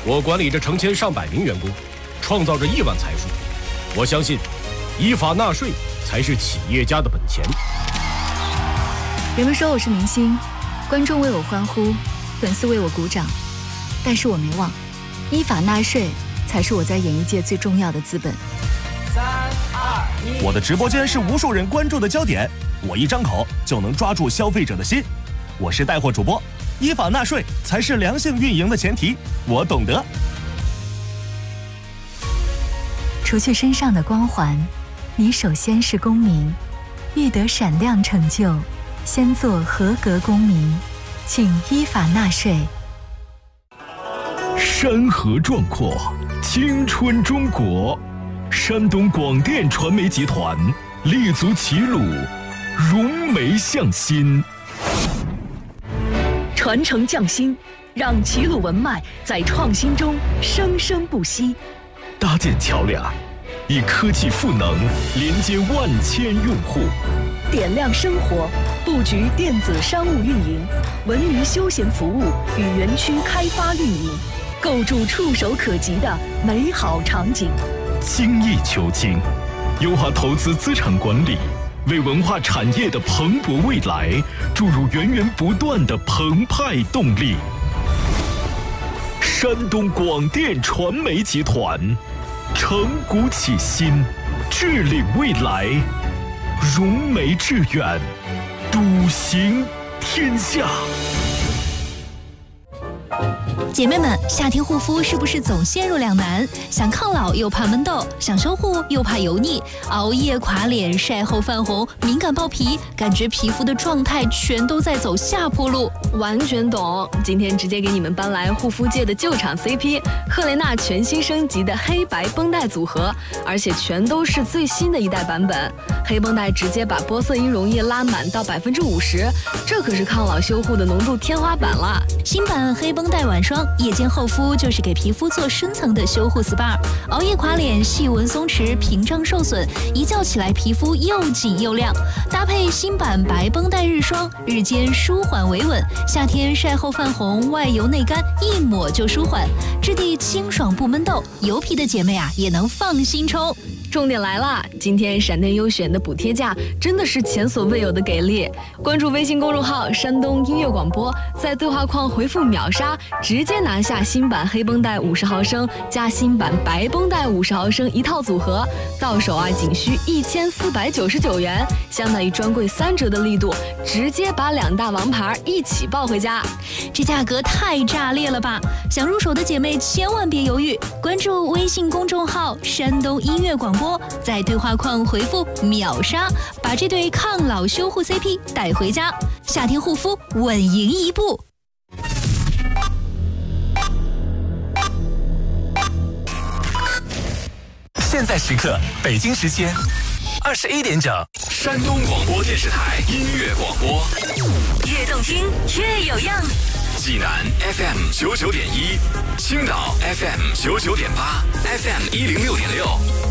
我管理着成千上百名员工，创造着亿万财富。我相信，依法纳税才是企业家的本钱。 人们说我是明星，观众为我欢呼，粉丝为我鼓掌，但是我没忘，依法纳税才是我在演艺界最重要的资本。 3、2、1， 我的直播间是无数人关注的焦点，我一张口就能抓住消费者的心。我是带货主播，依法纳税才是良性运营的前提，我懂得。 除去身上的光环，你首先是公民，欲得闪亮成就，先做合格公民，请依法纳税。 山河壮阔，青春中国，山东广电传媒集团立足齐鲁，融媒向心， 传承匠心，让齐鲁文脉在创新中生生不息。 搭建桥梁，以科技赋能连接万千用户， 点亮生活，布局电子商务运营、文娱休闲服务与园区开发运营，构筑触手可及的美好场景。 精益求精，优化投资资产管理，为文化产业的蓬勃未来注入源源不断的澎湃动力。山东广电传媒集团，承股启新，致力未来，融媒致远，笃行天下。 姐妹们，夏天护肤是不是总陷入两难？想抗老又怕闷痘，想修护又怕油腻，熬夜垮脸，晒后泛红，敏感爆皮，感觉皮肤的状态全都在走下坡路。 完全懂，今天直接给你们搬来护肤界的旧场 CP 赫雷娜全新升级的黑白绷带组合，而且全都是最新的一代版本。黑绷带直接把玻色因溶液拉满到50%，这可是抗老修护的浓度天花板了。 新版黑绷带晚霜夜间厚敷就是给皮肤做深层的修护 SPA， 熬夜垮脸、细纹松弛、屏障受损，一觉起来皮肤又紧又亮。搭配新版白绷带日霜，日间舒缓维稳，夏天晒后泛红、外油内干，一抹就舒缓，质地清爽不闷痘，油皮的姐妹啊也能放心冲。 重点来了，今天闪电优选的补贴价真的是前所未有的给力！关注微信公众号山东音乐广播，在对话框回复秒杀，直接拿下新版黑绷带50毫升加新版白绷带50毫升一套组合，到手啊仅需1499元，相当于专柜3折的力度，直接把2大王牌一起抱回家。 这价格太炸裂了吧！想入手的姐妹千万别犹豫，关注微信公众号山东音乐广播，在对话框回复秒杀，把这对抗老修护 CP 带回家，夏天护肤稳赢一步。 现在时刻，北京时间21点整， 山东广播电视台音乐广播， 越动听越有样。 济南 FM 99.1，青岛 FM 99.8，FM 106.6。